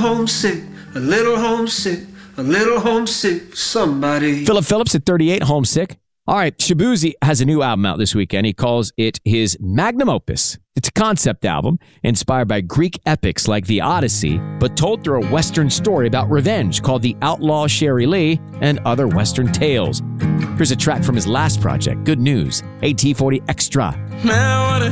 homesick, a little homesick, a little homesick for somebody. Philip Phillips at 38, homesick. All right, Shabuzi has a new album out this weekend. He calls it his magnum opus. It's a concept album inspired by Greek epics like the Odyssey, but told through a Western story about revenge called The Outlaw Sherry Lee and Other Western Tales. Here's a track from his last project, Good News, AT40 Extra.